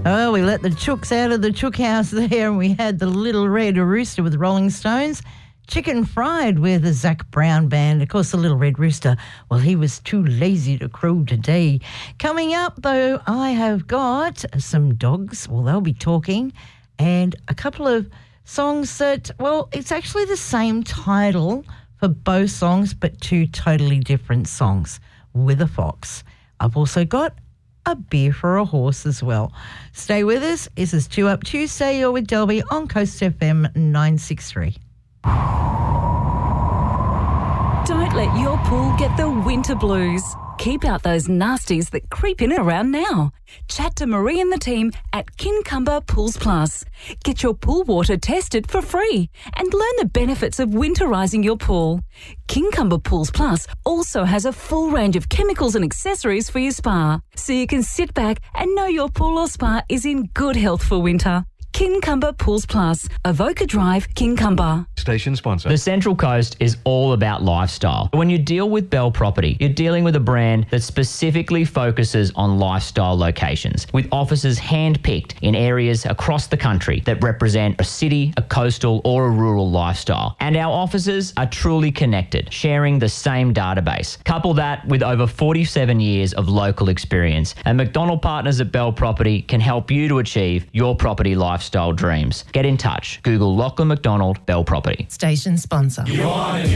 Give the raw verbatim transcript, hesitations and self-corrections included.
Oh, we let the chooks out of the chook house there, and we had the Little Red Rooster with Rolling Stones. Chicken Fried with the Zac Brown Band. Of course, the Little Red Rooster, well, he was too lazy to crow today. Coming up, though, I have got some dogs. Well, they'll be talking. And a couple of songs that, well, it's actually the same title for both songs, but two totally different songs with a fox. I've also got a beer for a horse as well. Stay with us. This is Two Up Tuesday. You're with Delby on Coast F M nine sixty-three. Don't let your pool get the winter blues. Keep out those nasties that creep in and around now. Chat to Marie and the team at Kincumber Pools Plus. Get your pool water tested for free and learn the benefits of winterising your pool. Kincumber Pools Plus also has a full range of chemicals and accessories for your spa, so you can sit back and know your pool or spa is in good health for winter. Kincumber Pools Plus, Avoca Drive, Kincumber. Station sponsor. The Central Coast is all about lifestyle. When you deal with Bell Property, you're dealing with a brand that specifically focuses on lifestyle locations, with offices hand-picked in areas across the country that represent a city, a coastal or a rural lifestyle. And our offices are truly connected, sharing the same database. Couple that with over forty-seven years of local experience, and McDonald Partners at Bell Property can help you to achieve your property lifestyle dreams. Get in touch. Google Lachlan McDonald Bell Property. Station sponsor. You want it.